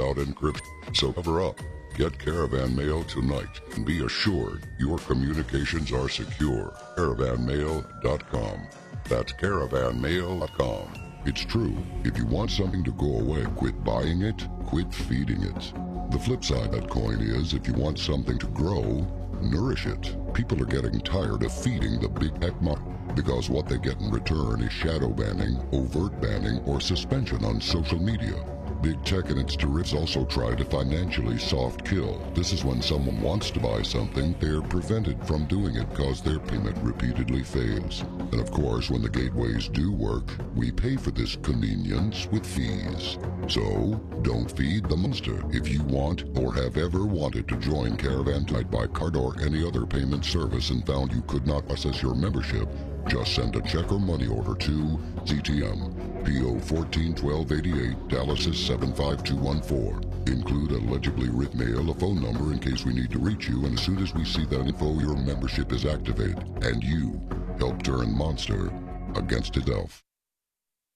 without encryption. So cover up. Get Caravan Mail tonight and be assured your communications are secure. CaravanMail.com. That's CaravanMail.com. It's true. If you want something to go away, quit buying it, quit feeding it. The flip side of that coin is if you want something to grow, nourish it. People are getting tired of feeding the big tech model because what they get in return is shadow banning, overt banning, or suspension on social media. Big tech and its derivatives also try to financially soft kill. This is when someone wants to buy something, they're prevented from doing it because their payment repeatedly fails. And of course, when the gateways do work, we pay for this convenience with fees. So, don't feed the monster. If you want or have ever wanted to join Caravan tonight by card or any other payment service and found you could not process your membership, just send a check or money order to ZTM, PO 141288, Dallas 75214. Include a legibly written mail, a phone number in case we need to reach you, and as soon as we see that info, your membership is activated, and you help turn Monster against itself.